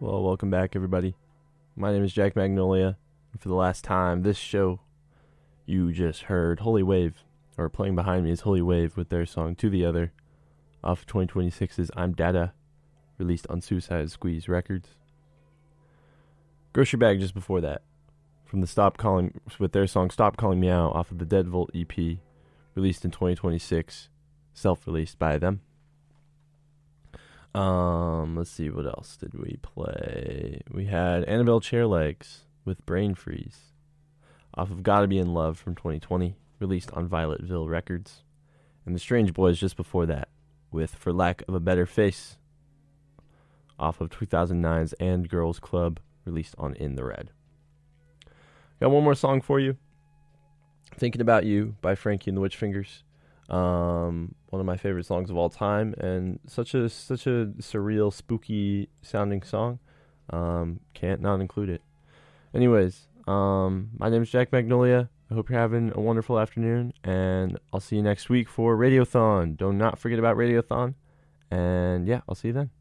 Well, welcome back, everybody. My name is Jack Magnolia. And for the last time, this show, you just heard Holy Wave, or playing behind me is Holy Wave with their song To The Other, off of 2026's I'm Dada, released on Suicide Squeeze Records. Grocery Bag just before that, from the Stop Calling, with their song Stop Calling Me Out, off of the Dead Volt EP, released in 2026, self-released by them. Let's see, what else did we play? We had Annabelle Chairlegs with Brain Freeze, off of Gotta Be in Love from 2020, released on Violetville Records. And the Strange Boys just before that, with For Lack of a Better Face, off of 2009's And Girls Club, released on In the Red. Got one more song for you. Thinking About You by Frankie and the Witchfingers. One of my favorite songs of all time, and such a surreal, spooky sounding song. Can't not include it. Anyways, my name is Jack Magnolia. I hope you're having a wonderful afternoon, and I'll see you next week for Radiothon. Do not forget about Radiothon, and yeah, I'll see you then.